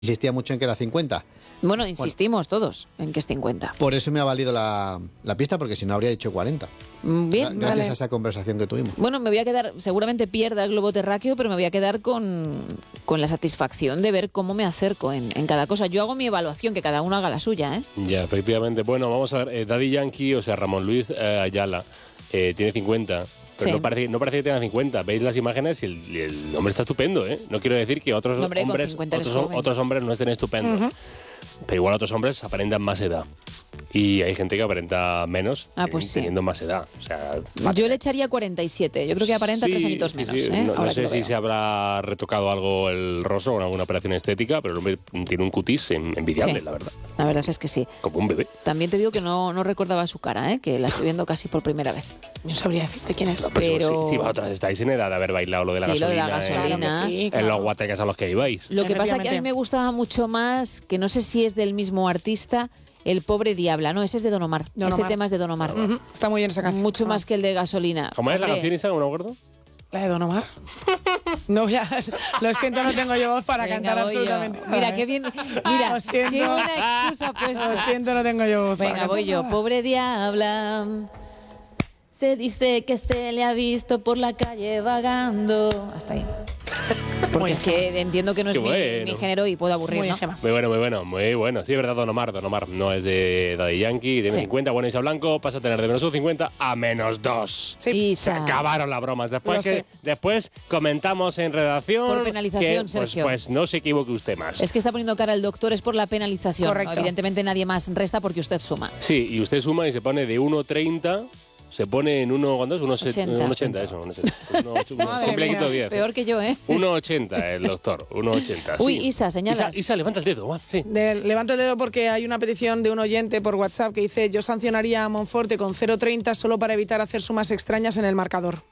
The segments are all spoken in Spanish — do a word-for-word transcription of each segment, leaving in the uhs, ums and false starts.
insistía mucho en que era cincuenta. Bueno, insistimos bueno, todos en que es cincuenta. Por eso me ha valido la, la pista, porque si no habría dicho cuarenta. Bien, Gracias vale. a esa conversación que tuvimos. Bueno, me voy a quedar, seguramente pierda el globo terráqueo, pero me voy a quedar con, con la satisfacción de ver cómo me acerco en, en cada cosa. Yo hago mi evaluación, que cada uno haga la suya, ¿eh? Ya, efectivamente. Bueno, vamos a ver, eh, Daddy Yankee, o sea, Ramón Luis eh, Ayala, eh, tiene cincuenta. Pero Sí. no, parece, no parece que tenga cincuenta. Veis las imágenes y el, y el hombre está estupendo, ¿eh? No quiero decir que otros No, hombre, con hombres cincuenta eres otros, joven. otros hombres no estén estupendos. Uh-huh. Pero igual otros hombres aparentan más edad. Y hay gente que aparenta menos Ah, pues sí. teniendo más edad. O sea, yo le echaría cuarenta y siete. Yo creo que aparenta sí, tres añitos sí, menos. Sí. ¿eh? No, no sé si veo. se habrá retocado algo el rostro con alguna operación estética, pero el hombre tiene un cutis envidiable, Sí. la verdad. La verdad es que sí. Como un bebé. También te digo que no, no recordaba su cara, ¿eh? Que la estoy viendo casi por primera vez. No sabría decirte quién es. No, pues pero... si, si vosotros estáis en edad de haber bailado lo de la sí, gasolina, lo de la gasolina. en, Sí, en claro. los guateques a los que ibais. Lo que pasa es que a mí me gustaba mucho más, que no sé si es del mismo artista, El pobre diabla. No, ese es de Don Omar. Don Ese Omar. tema es de Don Omar. Uh-huh. Está muy bien esa canción. Mucho ah. más que el de Gasolina. ¿Cómo es la Hombre, canción, Isa? ¿No me acuerdo? ¿La de Don Omar? No voy a... Lo siento, no tengo yo voz para Venga, cantar voy yo. absolutamente nada, Mira, ¿eh? qué bien. Mira, Lo siento. qué buena excusa pues. Lo siento, no tengo yo voz para Venga, cantar voy yo. nada. Pobre diabla. Se dice que se le ha visto por la calle vagando. Hasta ahí. Porque Muy es que entiendo que no es Qué mi, bueno. mi género y puedo aburrir, Muy bien, ¿no? Gemma. Muy bueno, muy bueno, muy bueno. Sí, es verdad, Don Omar. Don Omar no es de Daddy Yankee, tiene Sí. cincuenta. Bueno, Isa Blanco pasa a tener de menos un cincuenta a menos dos. Sí. Se Isa. acabaron las bromas. Después, Lo que, sé. después comentamos en redacción. Por penalización, que, pues, Sergio. Pues no se equivoque usted más. Es que está poniendo cara el doctor, es por la penalización. Correcto. ¿no? Evidentemente nadie más resta porque usted suma. Sí, y usted suma y se pone de uno treinta, se pone en uno, ¿cuánto es? uno ochenta. ochenta, eso, uno ochenta. Uno ocho- uno- Madre completito mía. diez. Peor que yo, ¿eh? uno ochenta el doctor, uno ochenta. Uy, sí. Isa, señalas. Isa, Isa, levanta el dedo, va, sí. De- levanto el dedo porque hay una petición de un oyente por WhatsApp que dice: yo sancionaría a Monforte con cero treinta solo para evitar hacer sumas extrañas en el marcador.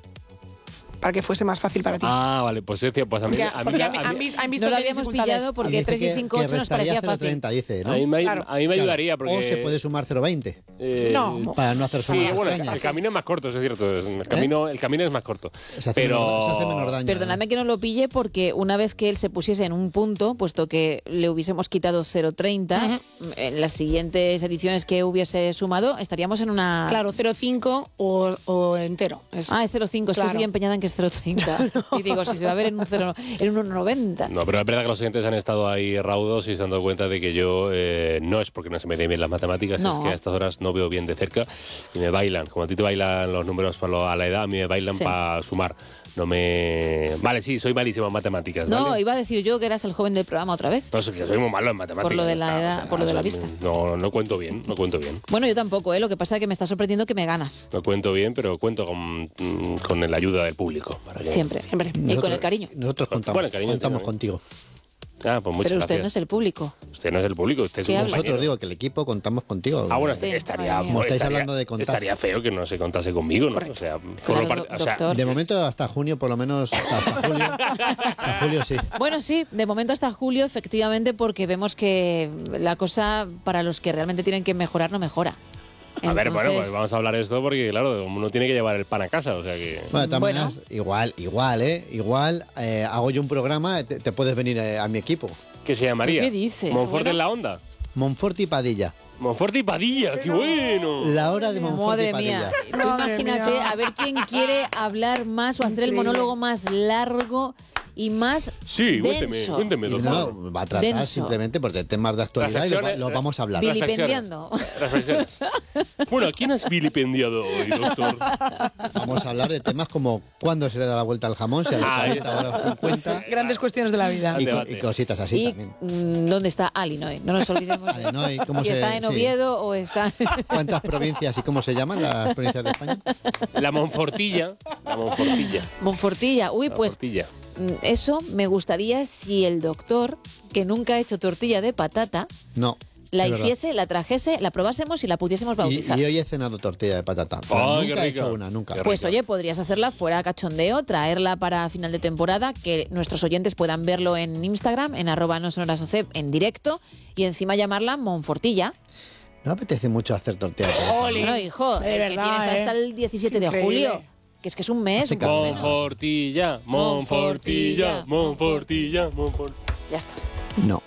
Para que fuese más fácil para ti. Ah, vale, pues, Sergio, pues a mí... Porque, a mí- porque a han, mí- han vis- han visto No lo que hay habíamos dificultades. pillado porque Dice tres y que- cinco que ocho nos restaría parecía cero fácil. treinta, dice, ¿no? A mí me, Claro. a mí me ayudaría porque... O se puede sumar cero veinte. eh, No. Para no hacer Sí, sumas bueno, extrañas. el camino es más corto, eso es cierto. El camino, el camino es más corto. Se hace, pero... menor, se hace menor daño. Perdonadme que no lo pille porque una vez que él se pusiese en un punto, puesto que le hubiésemos quitado cero treinta, en las siguientes ediciones que hubiese sumado, estaríamos en una... Claro, cero cinco o, o entero. Es- Ah, es cero cinco, es que Claro. estoy empeñada en que es cero treinta. Y digo, si se va a ver en un, cero, en un uno noventa. No, pero es verdad que los oyentes han estado ahí raudos y se han dado cuenta de que yo eh, no es porque no se me den bien las matemáticas, No. es que a estas horas no veo bien de cerca y me bailan. Como a ti te bailan los números para lo- a la edad, a mí me bailan Sí. para sumar. No me... Vale, sí, soy malísimo en matemáticas, No, ¿vale? iba a decir yo que eras el joven del programa otra vez. No, soy que soy muy malo en matemáticas. Por lo de ya la está, edad- por lo de la soy- vista. No, no cuento bien, no cuento bien. Bueno, yo tampoco, ¿eh? Lo que pasa es que me está sorprendiendo que me ganas. No cuento bien, pero cuento con, mm, con la ayuda del público. para que- Siempre. Siempre. Y con el cariño. Nosotros contamos, Bueno, el cariño contamos también. contigo. Ah, pues muchas Pero usted gracias. no es el público. Usted no es el público, usted es ¿Qué un habla? compañero. Nosotros digo que el equipo contamos contigo. Ah, bueno, Sí. estaría, Como pues, estáis estaría- hablando de contar. Estaría feo que no se contase conmigo, ¿no? O sea, formo Claro, parte- do- o sea, doctor. De momento hasta junio, por lo menos hasta julio. Hasta julio sí. Bueno, sí, de momento hasta julio, efectivamente, porque vemos que la cosa para los que realmente tienen que mejorar no mejora. a ver, bueno, Entonces, pues vamos a hablar de esto porque, claro, uno tiene que llevar el pan a casa, o sea que... Bueno, de todas Bueno. maneras, igual, igual, ¿eh? Igual eh, hago yo un programa, te, te puedes venir eh, a mi equipo. ¿Qué se llamaría? ¿Qué dice? ¿Monforte Bueno. en la onda? Monforte y Padilla. Monforte y Padilla, qué bueno. La hora de Monforte y Madre Padilla. mía, Tú Madre imagínate mía. a ver quién quiere hablar más o hacer el Increíble. monólogo más largo y más Sí, cuénteme, denso. cuénteme, Y doctor. no, va a tratar Denso. simplemente por temas de actualidad y lo, va- lo vamos a hablar. Vili- Reflexiones. Vilipendiando. Reflexiones. Bueno, ¿a quién has vilipendiado hoy, doctor? Vamos a hablar de temas como cuándo se le da la vuelta al jamón, si a los Ah, cuarenta o a los cincuenta, Grandes cuestiones de la vida. y, co- debate. y cositas así y también. mm, ¿dónde está Alinoy? No nos olvidemos. Alinoy, ¿cómo si se- está en sí. Oviedo o está... ¿Cuántas provincias y cómo se llaman las provincias de España? La Monfortilla. La Monfortilla. Monfortilla. Uy, La pues Monfortilla. mm, eso me gustaría si el doctor, que nunca ha hecho tortilla de patata, No. la es verdad. hiciese, la trajese, la probásemos y la pudiésemos bautizar. Y, y hoy he cenado tortilla de patata. pero Ay, nunca qué he hecho rico. una, nunca. Qué Pues rico. oye, podrías hacerla fuera cachondeo, traerla para final de temporada, que nuestros oyentes puedan verlo en Instagram, en arroba no sonoras ocep, en directo, y encima llamarla Monfortilla. No apetece mucho hacer tortilla de patata. Oli. Bueno, hijo, De el verdad, que tienes ¿eh? hasta el diecisiete Es de increíble. julio, que es que es un mes. Hace un poco calor. menos. Monfortilla, Monfortilla, Monfortilla, Monfortilla. Ya está. No.